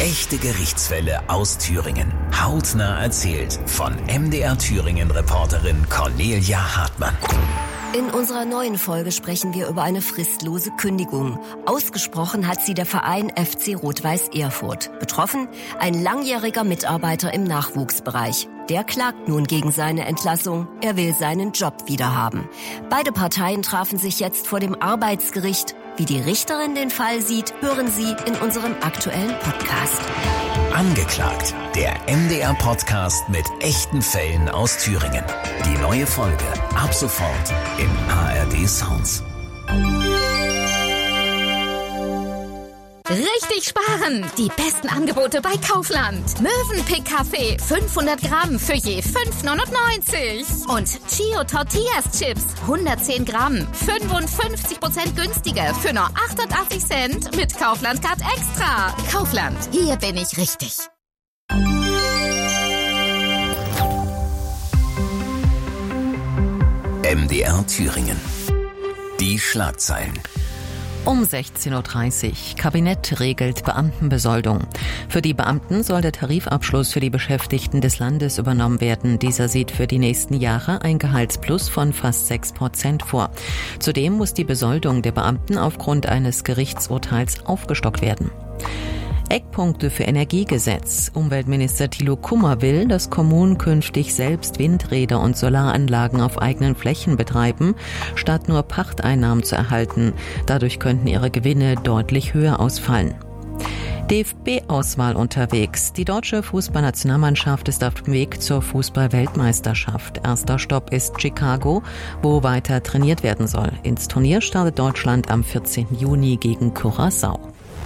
Echte Gerichtsfälle aus Thüringen. Hautnah erzählt von MDR-Thüringen-Reporterin Cornelia Hartmann. In unserer neuen Folge sprechen wir über eine fristlose Kündigung. Ausgesprochen hat sie der Verein FC Rot-Weiß Erfurt. Betroffen ein langjähriger Mitarbeiter im Nachwuchsbereich. Der klagt nun gegen seine Entlassung. Er will seinen Job wiederhaben. Beide Parteien trafen sich jetzt vor dem Arbeitsgericht. Wie die Richterin den Fall sieht, hören Sie in unserem aktuellen Podcast. Angeklagt, der MDR-Podcast mit echten Fällen aus Thüringen. Die neue Folge ab sofort im ARD Sounds. Richtig sparen! Die besten Angebote bei Kaufland. Mövenpick Kaffee 500 Gramm für je 5,99. Und Chio Tortillas Chips 110 Gramm 55% günstiger für nur 88 Cent mit Kaufland Card Extra. Kaufland, hier bin ich richtig. MDR Thüringen. Die Schlagzeilen. Um 16.30 Uhr. Kabinett regelt Beamtenbesoldung. Für die Beamten soll der Tarifabschluss für die Beschäftigten des Landes übernommen werden. Dieser sieht für die nächsten Jahre ein Gehaltsplus von fast 6% vor. Zudem muss die Besoldung der Beamten aufgrund eines Gerichtsurteils aufgestockt werden. Eckpunkte für Energiegesetz. Umweltminister Thilo Kummer will, dass Kommunen künftig selbst Windräder und Solaranlagen auf eigenen Flächen betreiben, statt nur Pachteinnahmen zu erhalten. Dadurch könnten ihre Gewinne deutlich höher ausfallen. DFB-Auswahl unterwegs. Die deutsche Fußballnationalmannschaft ist auf dem Weg zur Fußball-Weltmeisterschaft. Erster Stopp ist Chicago, wo weiter trainiert werden soll. Ins Turnier startet Deutschland am 14. Juni gegen Curaçao.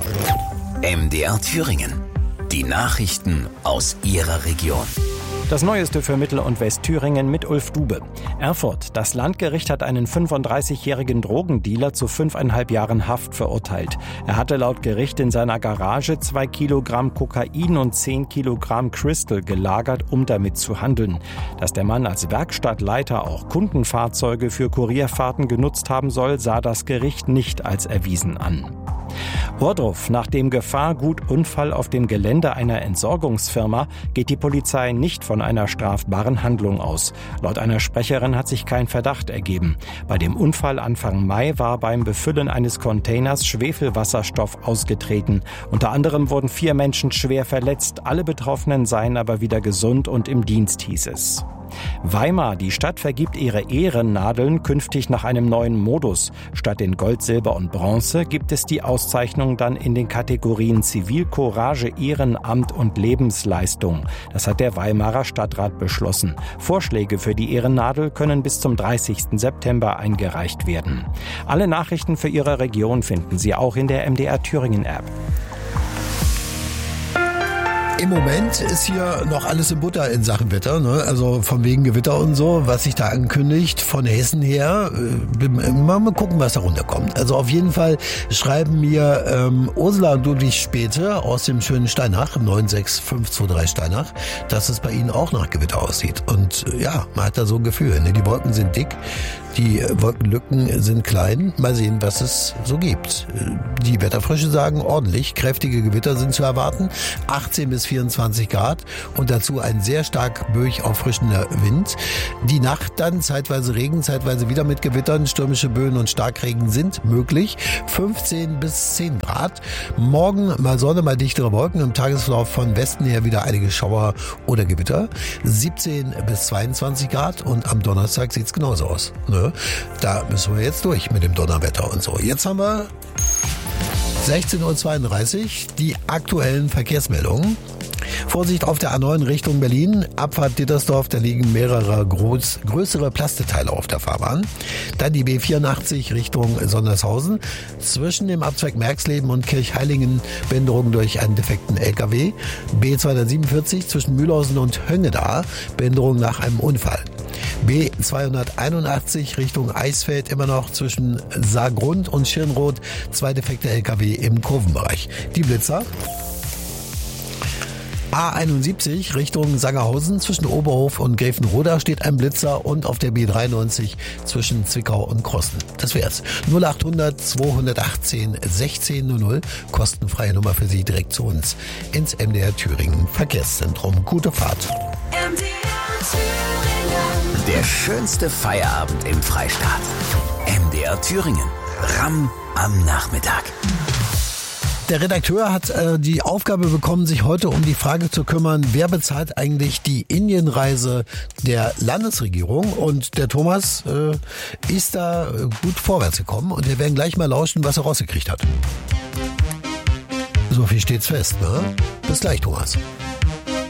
MDR Thüringen. Die Nachrichten aus Ihrer Region. Das Neueste für Mittel- und Westthüringen mit Ulf Dube. Erfurt. Das Landgericht hat einen 35-jährigen Drogendealer zu 5,5 Jahren Haft verurteilt. Er hatte laut Gericht in seiner Garage 2 Kilogramm Kokain und 10 Kilogramm Crystal gelagert, um damit zu handeln. Dass der Mann als Werkstattleiter auch Kundenfahrzeuge für Kurierfahrten genutzt haben soll, sah das Gericht nicht als erwiesen an. Ohrdruf. Nach dem Gefahrgutunfall auf dem Gelände einer Entsorgungsfirma geht die Polizei nicht von einer strafbaren Handlung aus. Laut einer Sprecherin hat sich kein Verdacht ergeben. Bei dem Unfall Anfang Mai war beim Befüllen eines Containers Schwefelwasserstoff ausgetreten. Unter anderem wurden 4 Menschen schwer verletzt. Alle Betroffenen seien aber wieder gesund und im Dienst, hieß es. Weimar. Die Stadt vergibt ihre Ehrennadeln künftig nach einem neuen Modus. Statt in Gold, Silber und Bronze gibt es die Auszeichnung dann in den Kategorien Zivilcourage, Ehrenamt und Lebensleistung. Das hat der Weimarer Stadtrat beschlossen. Vorschläge für die Ehrennadel können bis zum 30. September eingereicht werden. Alle Nachrichten für Ihre Region finden Sie auch in der MDR Thüringen App. Im Moment ist hier noch alles in Butter in Sachen Wetter, ne? Also von wegen Gewitter und so, was sich da ankündigt von Hessen her. Mal gucken, was da runterkommt. Also auf jeden Fall schreiben mir Ursula und Ludwig Späte aus dem schönen Steinach, 96523 Steinach, dass es bei ihnen auch nach Gewitter aussieht. Und ja, man hat da so ein Gefühl, ne? Die Wolken sind dick, die Wolkenlücken sind klein. Mal sehen, was es so gibt. Die Wetterfrösche sagen ordentlich, kräftige Gewitter sind zu erwarten, 18 bis 24 Grad und dazu ein sehr stark böig auffrischender Wind. Die Nacht dann zeitweise Regen, zeitweise wieder mit Gewittern, stürmische Böen und Starkregen sind möglich, 15 bis 10 Grad. Morgen mal Sonne, mal dichtere Wolken, im Tagesverlauf von Westen her wieder einige Schauer oder Gewitter, 17 bis 22 Grad und am Donnerstag sieht's genauso aus. Ne? Da müssen wir jetzt durch mit dem Donnerwetter und so. Jetzt haben wir 16.32 Uhr, die aktuellen Verkehrsmeldungen. Vorsicht auf der A9 Richtung Berlin, Abfahrt Dittersdorf, da liegen mehrere größere Plasteteile auf der Fahrbahn. Dann die B84 Richtung Sondershausen, zwischen dem Abzweig Merxleben und Kirchheilingen Behinderung durch einen defekten LKW. B247 zwischen Mühlhausen und Höngeda, Behinderung nach einem Unfall. B281 Richtung Eisfeld, immer noch zwischen Saargrund und Schirnroth, 2 defekte LKW im Kurvenbereich. Die Blitzer. A71 Richtung Sangerhausen zwischen Oberhof und Gräfenroda steht ein Blitzer und auf der B93 zwischen Zwickau und Krosten. Das wär's. 0800 218 1600, kostenfreie Nummer für Sie direkt zu uns ins MDR Thüringen Verkehrszentrum. Gute Fahrt. Der schönste Feierabend im Freistaat. MDR Thüringen. Ramm am Nachmittag. Der Redakteur hat die Aufgabe bekommen, sich heute um die Frage zu kümmern, wer bezahlt eigentlich die Indienreise der Landesregierung? Und der Thomas ist da gut vorwärts gekommen und wir werden gleich mal lauschen, was er rausgekriegt hat. So viel steht's fest, ne? Bis gleich, Thomas.